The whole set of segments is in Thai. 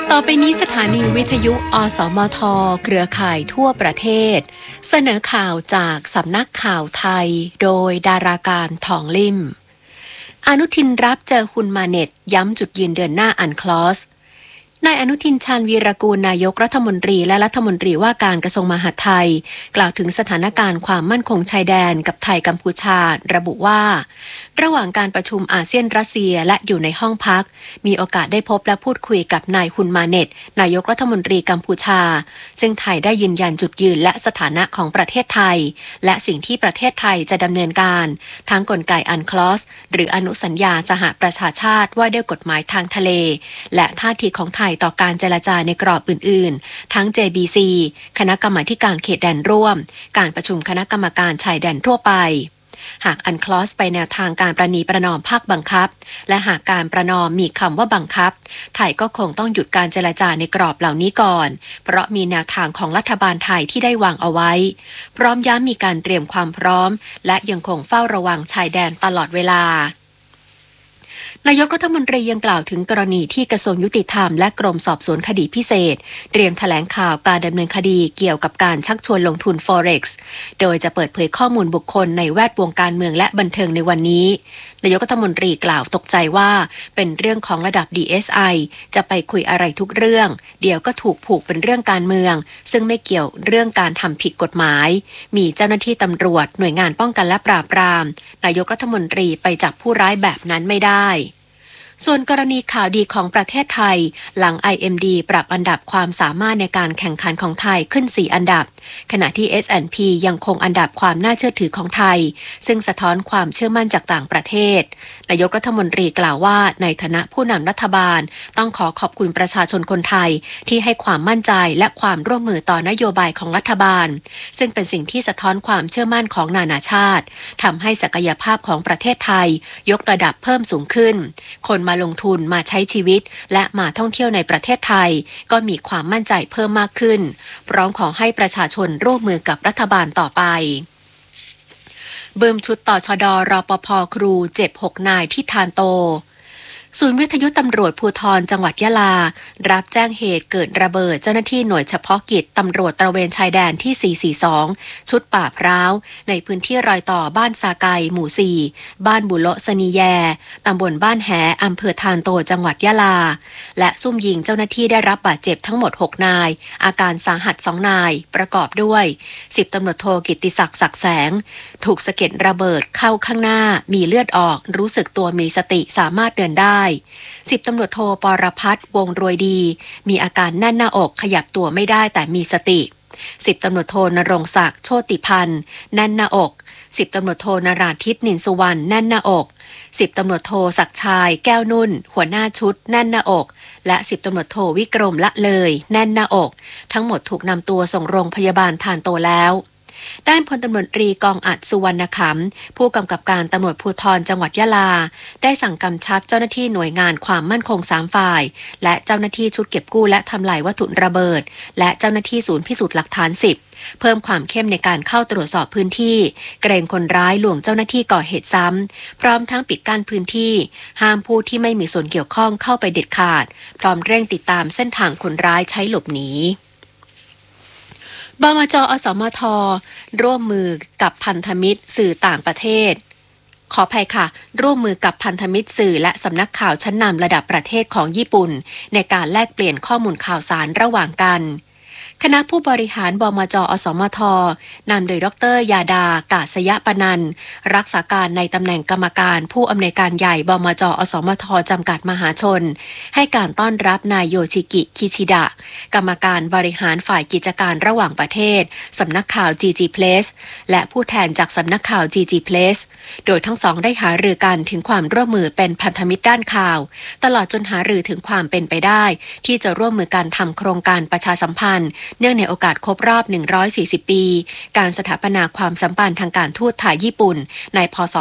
ต่อไปนี้สถานีวิทยุอสมทเครือข่ายทั่วประเทศเสนอข่าวจากสำนักข่าวไทยโดยดาราการทองลิ่มอนุทินรับเจอฮุนมาเน็ตย้ำจุดยืนเดินหน้าอันคลอสนายอนุทินชาญวีรกูลนายกรัฐมนตรีและรัฐมนตรีว่าการกระทรวงมหาดไทยกล่าวถึงสถานการณ์ความมั่นคงชายแดนกับไทยกัมพูชาระบุว่าระหว่างการประชุมอาเซียนรัสเซียและอยู่ในห้องพักมีโอกาสได้พบและพูดคุยกับนายฮุนมาเน็ตนายกรัฐมนตรีกัมพูชาซึ่งไทยได้ยืนยันจุดยืนและสถานะของประเทศไทยและสิ่งที่ประเทศไทยจะดำเนินการทั้งกลไกอันคลอสหรืออนุสัญญาสหประชาชาติว่าด้วยกฎหมายทางทะเลและท่าทีของไทยต่อการเจรจาในกรอบอื่นๆทั้ง JBC คณะกรรมาธิการเขตแดนร่วมการประชุมคณะกรรมการชายแดนทั่วไปหากอันคลอสไปแนวทางการประนีประนอมภาคบังคับและหากการประนอมมีคำว่าบังคับไทยก็คงต้องหยุดการเจรจาในกรอบเหล่านี้ก่อนเพราะมีแนวทางของรัฐบาลไทยที่ได้วางเอาไว้พร้อมย้ำมีการเตรียมความพร้อมและยังคงเฝ้าระวังชายแดนตลอดเวลานายกรัฐมนตรียังกล่าวถึงกรณีที่กระทรวงยุติธรรมและกรมสอบสวนคดีพิเศษเตรียมแถลงข่าวการดำเนินคดีเกี่ยวกับการชักชวนลงทุน Forex โดยจะเปิดเผยข้อมูลบุคคลในแวดวงการเมืองและบันเทิงในวันนี้นายกรัฐมนตรีกล่าวตกใจว่าเป็นเรื่องของระดับ DSI จะไปคุยอะไรทุกเรื่องเดี๋ยวก็ถูกผูกเป็นเรื่องการเมืองซึ่งไม่เกี่ยวเรื่องการทำผิดกฎหมายมีเจ้าหน้าที่ตำรวจหน่วยงานป้องกันและปราบปรามนายกรัฐมนตรีไปจับผู้ร้ายแบบนั้นไม่ได้ส่วนกรณีข่าวดีของประเทศไทยหลัง IMD ปรับอันดับความสามารถในการแข่งขันของไทยขึ้น4อันดับขณะที่ S&P ยังคงอันดับความน่าเชื่อถือของไทยซึ่งสะท้อนความเชื่อมั่นจากต่างประเทศนายกรัฐมนตรีกล่าวว่าในฐานะผู้นำรัฐบาลต้องขอขอบคุณประชาชนคนไทยที่ให้ความมั่นใจและความร่วมมือต่อนโยบายของรัฐบาลซึ่งเป็นสิ่งที่สะท้อนความเชื่อมั่นของนานาชาติทำให้ศักยภาพของประเทศไทยยกระดับเพิ่มสูงขึ้นคนมาลงทุนมาใช้ชีวิตและมาท่องเที่ยวในประเทศไทยก็มีความมั่นใจเพิ่มมากขึ้นพร้อมขอให้ประชาชนร่วมมือกับรัฐบาลต่อไปบึ้มชุดต่อชด.รปภ.ครูเจ็บ6นายที่ทานโตศูนย์วิทยุตำรวจภูธรจังหวัดยะลารับแจ้งเหตุเกิดระเบิดเจ้าหน้าที่หน่วยเฉพาะกิจตำรวจตระเวนชายแดนที่442ชุดป่าพร้าวในพื้นที่รอยต่อบ้านสาไกหมู่4บ้านบุโละสนีแยตำบลบ้านแหอำเภอทานโตจังหวัดยะลาและซุ่มยิงเจ้าหน้าที่ได้รับบาดเจ็บทั้งหมด6นายอาการสาหัส2นายประกอบด้วย10ตำรวจโทกิตติศักดิ์ศักดิ์แสงถูกสะเก็ดระเบิดเข้าข้างหน้ามีเลือดออกรู้สึกตัวมีสติสามารถเดินได้10ตำรวจโทปรพัฒน์วงรวยดีมีอาการแน่นหน้าอกขยับตัวไม่ได้แต่มีสติ10ตำรวจโทนรงศักดิ์โชติพันธ์แน่นหน้าอก10ตำรวจโทนราธิปนินสุวรรณแน่นหน้าอก10ตำรวจโทศักดิ์ชายแก้วนุ่นหัวหน้าชุดแน่นหน้าอกและ10ตำรวจโทวิกรมละเลยแน่นหน้าอกทั้งหมดถูกนำตัวส่งโรงพยาบาลทานโตแล้วด้านพลตำรวจตรีกองอัดสุวรรณขำผู้กำกับการตำรวจภูธรจังหวัดยะลาได้สั่งกำชับเจ้าหน้าที่หน่วยงานความมั่นคง3ฝ่ายและเจ้าหน้าที่ชุดเก็บกู้และทำลายวัตถุระเบิดและเจ้าหน้าที่ศูนย์พิสูจน์หลักฐาน10เพิ่มความเข้มในการเข้าตรวจสอบพื้นที่เกรงคนร้ายลวงเจ้าหน้าที่ก่อเหตุซ้ำพร้อมทั้งปิดกั้นพื้นที่ห้ามผู้ที่ไม่มีส่วนเกี่ยวข้องเข้าไปเด็ดขาดพร้อมเร่งติดตามเส้นทางคนร้ายใช้หลบหนีบมจ.อสมท.ร่วมมือกับพันธมิตรสื่อต่างประเทศขออภัยค่ะร่วมมือกับพันธมิตรสื่อและสำนักข่าวชั้นนำระดับประเทศของญี่ปุ่นในการแลกเปลี่ยนข้อมูลข่าวสารระหว่างกันคณะผู้บริหารบมจ.อสมท.นำโดยดร.ยาดากาศยปนันท์รักษาการในตำแหน่งกรรมการผู้อำนวยการใหญ่บมจ.อสมท.จำกัดมหาชนให้การต้อนรับนายโยชิกิคิชิดะกรรมการบริหารฝ่ายกิจการระหว่างประเทศสำนักข่าว GG Press และผู้แทนจากสำนักข่าว GG Press โดยทั้งสองได้หารือกันถึงความร่วมมือเป็นพันธมิตรด้านข่าวตลอดจนหารือถึงความเป็นไปได้ที่จะร่วมมือกันทำโครงการประชาสัมพันธ์เนื่องในโอกาสครบรอบ140ปีการสถาปนาความสัมพันธ์ทางการทูตไทยญี่ปุ่นในพ.ศ.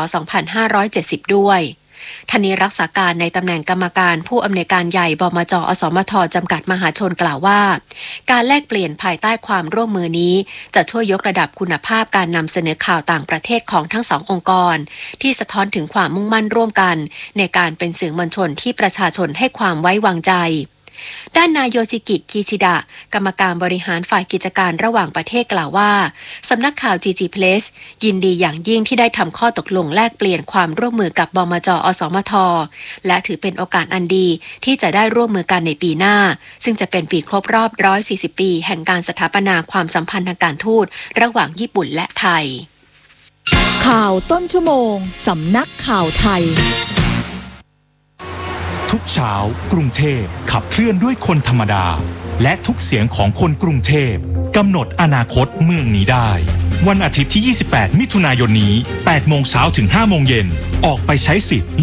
2570ด้วยท่านนี้รักษาการในตำแหน่งกรรมการผู้อำนวยการใหญ่บมจ.อสมท.จำกัดมหาชนกล่าวว่าการแลกเปลี่ยนภายใต้ความร่วมมือนี้จะช่วยยกระดับคุณภาพการนำเสนอข่าวต่างประเทศของทั้งสององค์กรที่สะท้อนถึงความมุ่งมั่นร่วมกันในการเป็นสื่อมวลชนที่ประชาชนให้ความไว้วางใจด้านนายโยชิกิ คิชิดะ กรรมการบริหารฝ่ายกิจการระหว่างประเทศกล่าวว่าสำนักข่าว GG Press ยินดีอย่างยิ่งที่ได้ทำข้อตกลงแลกเปลี่ยนความร่วมมือกับบมจ.อสมท.และถือเป็นโอกาสอันดีที่จะได้ร่วมมือกันในปีหน้าซึ่งจะเป็นปีครบรอบ140 ปีแห่งการสถาปนาความสัมพันธ์ทางการทูตระหว่างญี่ปุ่นและไทยข่าวต้นชั่วโมงสำนักข่าวไทยทุกเช้ากรุงเทพขับเคลื่อนด้วยคนธรรมดาและทุกเสียงของคนกรุงเทพกำหนดอนาคตเมืองนี้ได้วันอาทิตย์ที่ 28 มิถุนายนนี้ 8 โมงเช้าถึง 5 โมงเย็นออกไปใช้สิทธิ์